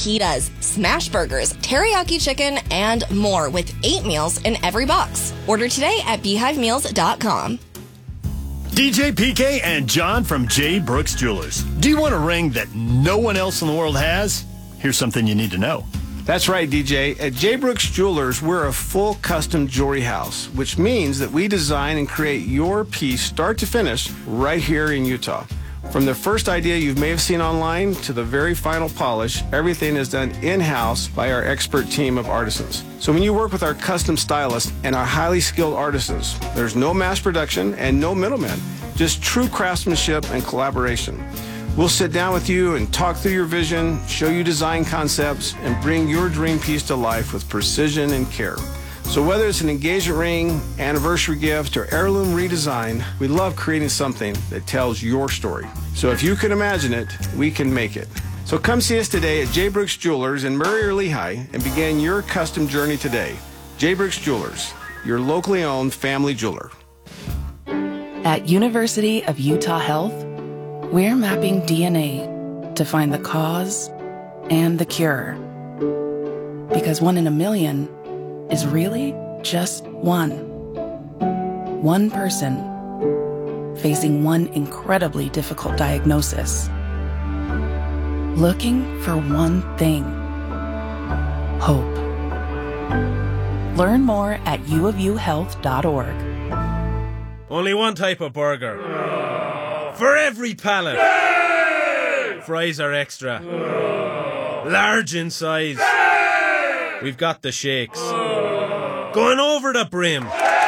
fajitas, smash burgers, teriyaki chicken, and more with 8 meals in every box. Order today at beehivemeals.com. DJ PK and John from J. Brooks Jewelers. Do you want a ring that no one else in the world has? Here's something you need to know. That's right, DJ. At J. Brooks Jewelers, we're a full custom jewelry house, which means that we design and create your piece start to finish right here in Utah. From the first idea you may have seen online to the very final polish, everything is done in-house by our expert team of artisans. So when you work with our custom stylists and our highly skilled artisans, there's no mass production and no middlemen, just true craftsmanship and collaboration. We'll sit down with you and talk through your vision, show you design concepts, and bring your dream piece to life with precision and care. So whether it's an engagement ring, anniversary gift, or heirloom redesign, we love creating something that tells your story. So if you can imagine it, we can make it. So come see us today at J. Brooks Jewelers in Murray or Lehigh and begin your custom journey today. J. Brooks Jewelers, your locally owned family jeweler. At University of Utah Health, we're mapping DNA to find the cause and the cure. Because 1 in a million is really just one. One person facing one incredibly difficult diagnosis. Looking for one thing. Hope. Learn more at uofuhealth.org. Only one type of burger. For every pallet. Fries are extra. Large in size. We've got the shakes. Going over the brim.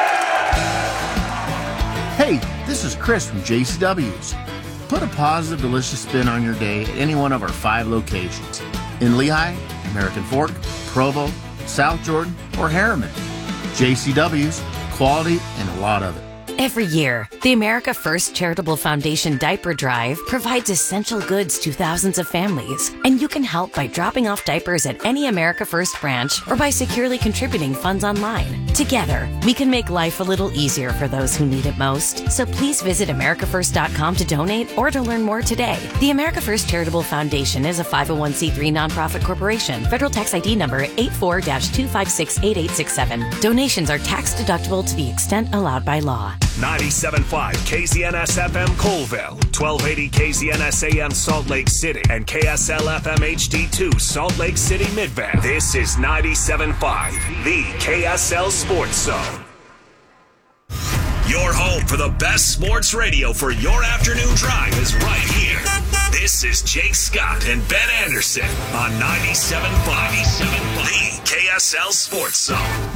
Hey, this is Chris from JCW's. Put a positive, delicious spin on your day at any one of our 5 locations. In Lehigh, American Fork, Provo, South Jordan, or Harriman. JCW's, quality and a lot of it. Every year, the America First Charitable Foundation Diaper Drive provides essential goods to thousands of families, and you can help by dropping off diapers at any America First branch or by securely contributing funds online. Together, we can make life a little easier for those who need it most. So please visit americafirst.com to donate or to learn more today. The America First Charitable Foundation is a 501c3 nonprofit corporation. Federal tax ID number 84-2568867. Donations are tax deductible to the extent allowed by law. 97.5 KZNS FM Colville, 1280 KZNS AM Salt Lake City, and KSL FM HD2 Salt Lake City Midvale. This is 97.5, the KSL Sports Zone. Your home for the best sports radio for your afternoon drive is right here. This is Jake Scott and Ben Anderson on 97.5, the KSL Sports Zone.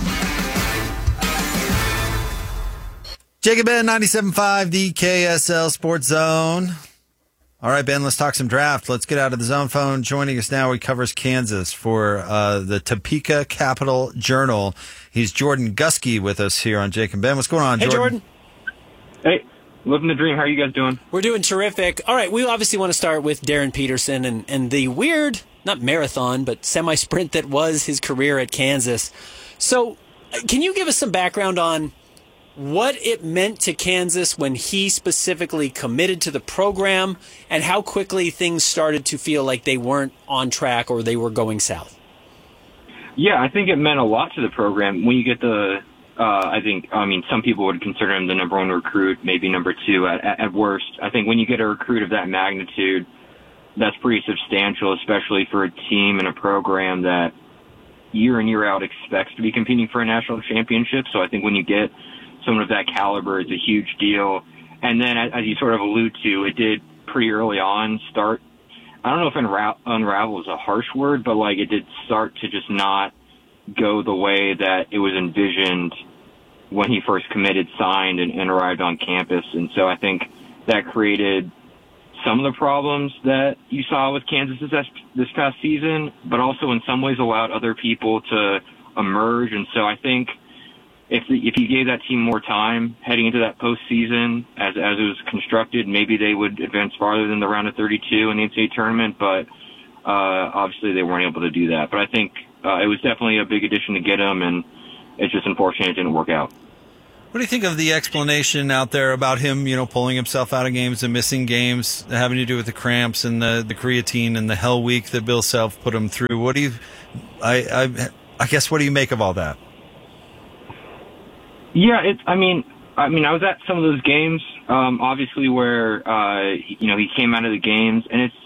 Jacob Ben, 97.5, the KSL Sports Zone. All right, Ben, let's talk some draft. Let's get out of the zone phone. Joining us now, he covers Kansas for the Topeka Capital Journal. He's Jordan Gusky with us here on Jake and Ben. What's going on, Jordan? Hey, living the dream. How are you guys doing? We're doing terrific. All right, we obviously want to start with Darren Peterson and the weird, not marathon, but semi-sprint that was his career at Kansas. So can you give us some background on what it meant to Kansas when he specifically committed to the program and how quickly things started to feel like they weren't on track or they were going south? Yeah, I think it meant a lot to the program. When you get some people would consider him the number 1 recruit, maybe number 2 at worst. I think when you get a recruit of that magnitude, that's pretty substantial, especially for a team and a program that year in, year out expects to be competing for a national championship. So I think when you get someone of that caliber, it's a huge deal. And then, as you sort of allude to, it did pretty early on start, I don't know if unravel is a harsh word, but like it did start to just not go the way that it was envisioned when he first committed, signed, and arrived on campus. And so I think that created some of the problems that you saw with Kansas this past season, but also in some ways allowed other people to emerge. And so I think if you gave that team more time heading into that postseason, as it was constructed, maybe they would advance farther than the round of 32 in the NCAA tournament. But obviously they weren't able to do that. But I think it was definitely a big addition to get him, and it's just unfortunate it didn't work out. What do you think of the explanation out there about him, pulling himself out of games and missing games, having to do with the cramps and the creatine and the hell week that Bill Self put him through? What do you, I guess, what do you make of all that? Yeah, I mean, I was at some of those games, obviously where, he came out of the games, and it's,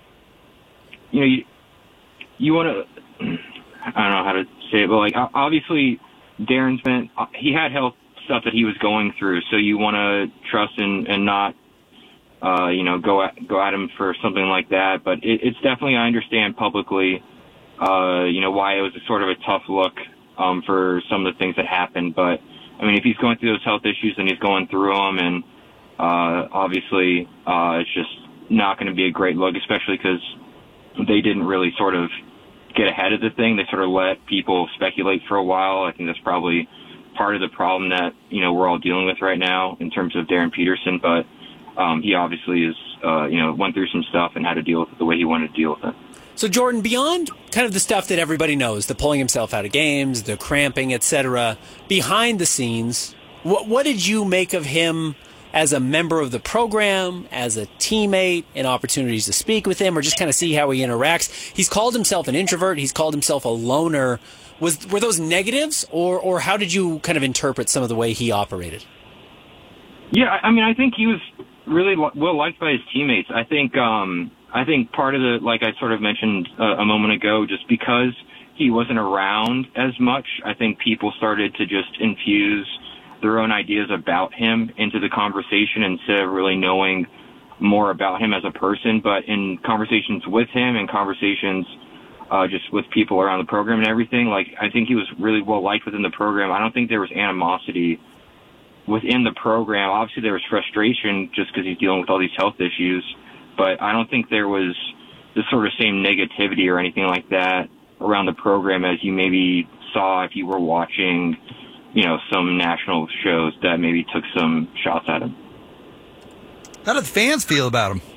you want to, I don't know how to say it, but like, obviously Darren's he had health stuff that he was going through, so you want to trust and not, go at him for something like that. But it's definitely, I understand publicly, why it was a sort of a tough look, for some of the things that happened. But I mean, if he's going through those health issues and he's going through them, and, obviously, it's just not going to be a great look, especially because they didn't really sort of get ahead of the thing. They sort of let people speculate for a while. I think that's probably part of the problem that, we're all dealing with right now in terms of Darren Peterson. But he obviously is, went through some stuff and had to deal with it the way he wanted to deal with it. So, Jordan, beyond kind of the stuff that everybody knows, the pulling himself out of games, the cramping, etc., behind the scenes, what did you make of him as a member of the program, as a teammate, and opportunities to speak with him, or just kind of see how he interacts? He's called himself an introvert. He's called himself a loner. Were those negatives, or how did you kind of interpret some of the way he operated? Yeah, I mean, I think he was really well liked by his teammates. I think part of the, like I sort of mentioned a moment ago, just because he wasn't around as much, I think people started to just infuse their own ideas about him into the conversation instead of really knowing more about him as a person. But in conversations with him and conversations just with people around the program and everything, like, I think he was really well liked within the program. I don't think there was animosity within the program. Obviously there was frustration just because he's dealing with all these health issues, but I don't think there was the sort of same negativity or anything like that around the program as you maybe saw if you were watching, some national shows that maybe took some shots at him. How did the fans feel about him?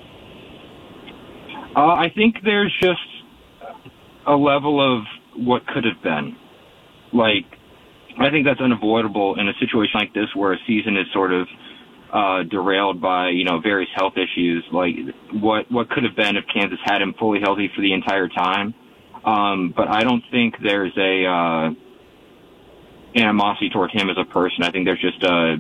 I think there's just a level of what could have been. Like, I think that's unavoidable in a situation like this where a season is sort of derailed by, various health issues. Like, what could have been if Kansas had him fully healthy for the entire time. But I don't think there's a animosity toward him as a person. I think there's just a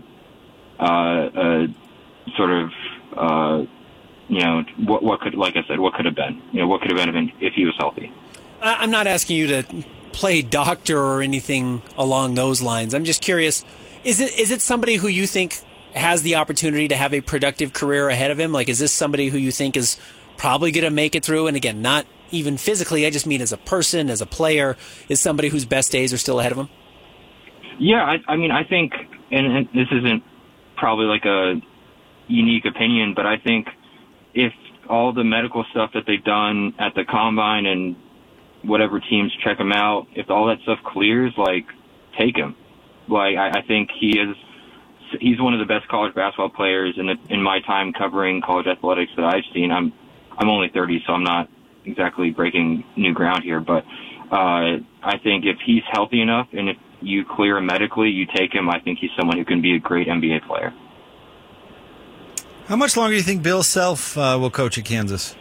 sort of, what could, like I said, what could have been? What could have been if he was healthy? I'm not asking you to play doctor or anything along those lines. I'm just curious, is it somebody who you think has the opportunity to have a productive career ahead of him? Like, is this somebody who you think is probably going to make it through? And again, not even physically, I just mean as a person, as a player, is somebody whose best days are still ahead of him? Yeah, I mean, I think, and this isn't probably like a unique opinion, but I think if all the medical stuff that they've done at the combine and whatever teams check him out, if all that stuff clears, like, take him. Like, I think he's one of the best college basketball players in my time covering college athletics that I've seen. I'm only 30, so I'm not exactly breaking new ground here, but I think if he's healthy enough and if you clear him medically, you take him, I think he's someone who can be a great NBA player. How much longer do you think Bill Self will coach at Kansas?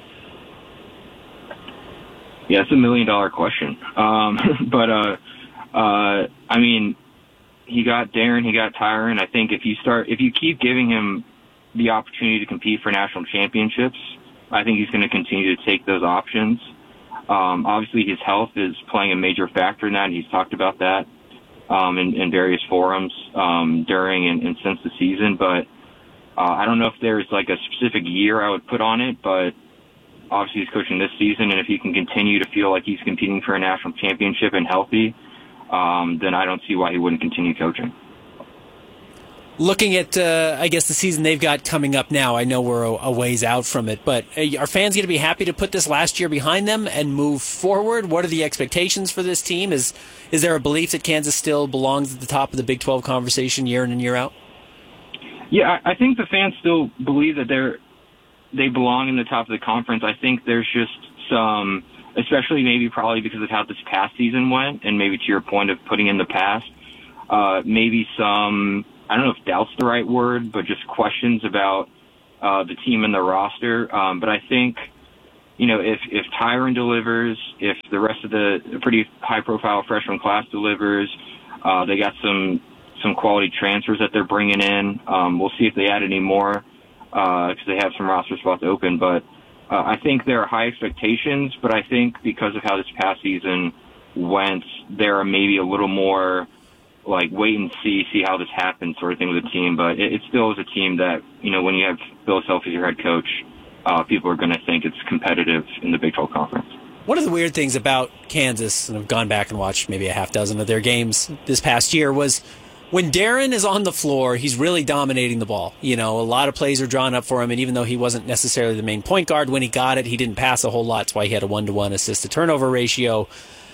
Yeah, it's $1 million question. But I mean, he got Darren, he got Tyron. I think if you keep giving him the opportunity to compete for national championships, I think he's going to continue to take those options. Obviously, his health is playing a major factor in that, and he's talked about that in various forums during and since the season. But I don't know if there's like a specific year I would put on it, but obviously he's coaching this season, and if he can continue to feel like he's competing for a national championship and healthy, then I don't see why he wouldn't continue coaching. Looking at, I guess, the season they've got coming up now, I know we're a ways out from it, but are fans going to be happy to put this last year behind them and move forward? What are the expectations for this team? Is there a belief that Kansas still belongs at the top of the Big 12 conversation year in and year out? Yeah, I think the fans still believe that they belong in the top of the conference. I think there's just some, especially maybe probably because of how this past season went, and maybe to your point of putting in the past, maybe some, I don't know if doubt's the right word, but just questions about the team and the roster. But I think, if Tyron delivers, if the rest of the pretty high-profile freshman class delivers, they got some quality transfers that they're bringing in. We'll see if they add any more because they have some roster spots open. But I think there are high expectations, but I think because of how this past season went, there are maybe a little more like wait and see how this happens sort of thing with the team. But it still is a team that, when you have Bill Self as your head coach, people are going to think it's competitive in the Big 12 Conference. One of the weird things about Kansas, and I've gone back and watched maybe a half dozen of their games this past year, was when Darren is on the floor, he's really dominating the ball. A lot of plays are drawn up for him, and even though he wasn't necessarily the main point guard, when he got it, he didn't pass a whole lot. That's why he had a 1-to-1 assist-to-turnover ratio.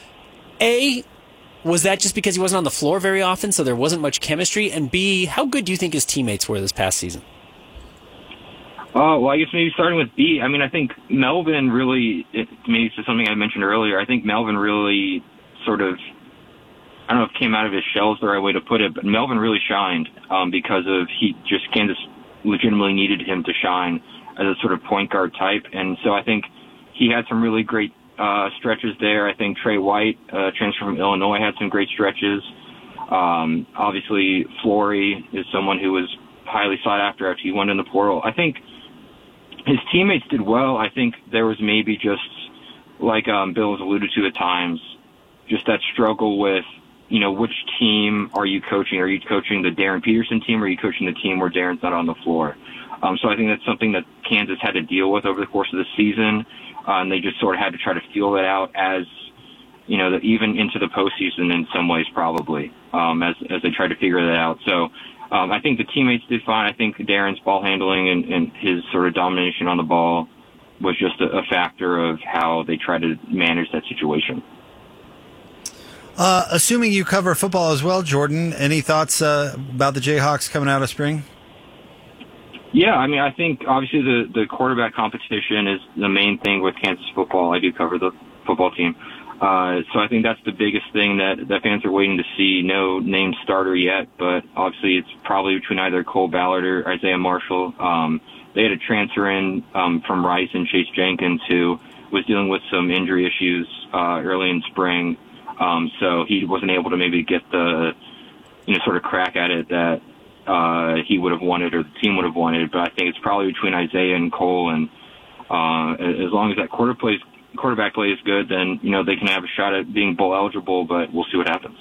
Was that just because he wasn't on the floor very often, so there wasn't much chemistry? And B, how good do you think his teammates were this past season? Well, I guess maybe starting with B. I mean, I think Melvin really, maybe it's something I mentioned earlier, I think Melvin really sort of, I don't know if came out of his shell is the right way to put it, but Melvin really shined because of Kansas legitimately needed him to shine as a sort of point guard type. And so I think he had some really great stretches there. I think Trey White, transfer from Illinois, had some great stretches. Obviously, Flory is someone who was highly sought after he went in the portal. I think his teammates did well. I think there was maybe just, like Bill has alluded to at times, just that struggle with, which team are you coaching? Are you coaching the Darren Peterson team, or are you coaching the team where Darren's not on the floor? So I think that's something that Kansas had to deal with over the course of the season, and they just sort of had to try to feel that out as, even into the postseason in some ways probably, as they tried to figure that out. So I think the teammates did fine. I think Darren's ball handling and his sort of domination on the ball was just a factor of how they tried to manage that situation. Assuming you cover football as well, Jordan, any thoughts about the Jayhawks coming out of spring? Yeah, I mean, I think obviously the quarterback competition is the main thing with Kansas football. I do cover the football team. So I think that's the biggest thing that fans are waiting to see. No named starter yet, but obviously it's probably between either Cole Ballard or Isaiah Marshall. They had a transfer in from Rice and Chase Jenkins, who was dealing with some injury issues early in spring. So he wasn't able to maybe get the, sort of crack at it that he would have wanted or the team would have wanted. But I think it's probably between Isaiah and Cole. And as long as that quarterback play is good, then, they can have a shot at being bowl eligible, but we'll see what happens.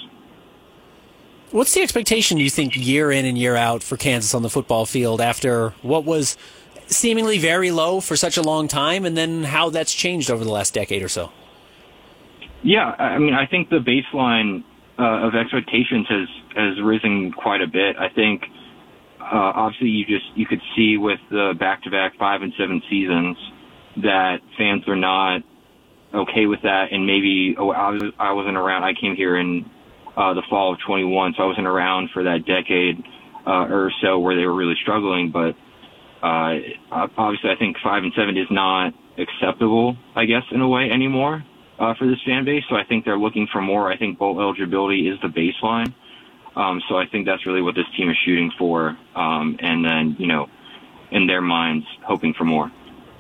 What's the expectation, you think, year in and year out for Kansas on the football field after what was seemingly very low for such a long time, and then how that's changed over the last decade or so? Yeah, I mean, I think the baseline of expectations has risen quite a bit. I think obviously you could see with the back-to-back 5 and 7 seasons that fans are not okay with that, and maybe I wasn't around. I came here in the fall of 21, so I wasn't around for that decade or so where they were really struggling. But obviously, I think 5 and 7 is not acceptable, I guess, in a way anymore. For this fan base, so I think they're looking for more. I think bowl eligibility is the baseline, so I think that's really what this team is shooting for, and then, in their minds, hoping for more.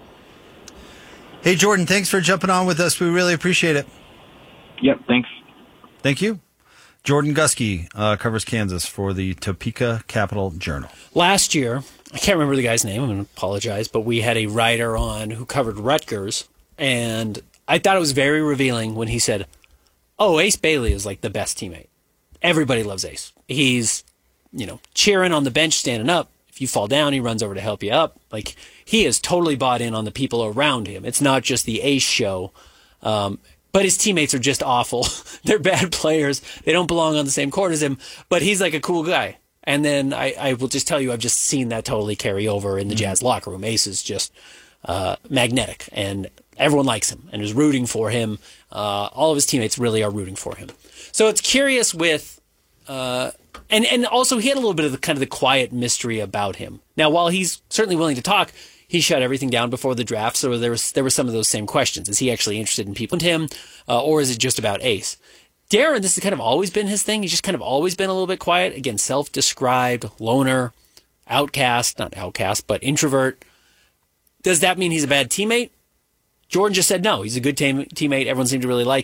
Hey, Jordan, thanks for jumping on with us. We really appreciate it. Yep, thanks. Thank you. Jordan Gusky covers Kansas for the Topeka Capital Journal. Last year, I can't remember the guy's name, I'm going to apologize, but we had a writer on who covered Rutgers, and I thought it was very revealing when he said, Ace Bailey is like the best teammate. Everybody loves Ace. He's, cheering on the bench, standing up. If you fall down, he runs over to help you up. Like, he is totally bought in on the people around him. It's not just the Ace show. But his teammates are just awful. They're bad players. They don't belong on the same court as him. But he's like a cool guy. And then I will just tell you, I've just seen that totally carry over in the Jazz locker room. Ace is just magnetic, and everyone likes him and is rooting for him. All of his teammates really are rooting for him. So it's curious with, and also he had a little bit of the quiet mystery about him. Now, while he's certainly willing to talk, he shut everything down before the draft. So there were some of those same questions. Is he actually interested in people and him, or is it just about Ace? Darren, this has kind of always been his thing. He's just kind of always been a little bit quiet. Again, self-described loner, outcast, not outcast, but introvert. Does that mean he's a bad teammate? Jordan just said no. He's a good teammate. Everyone seemed to really like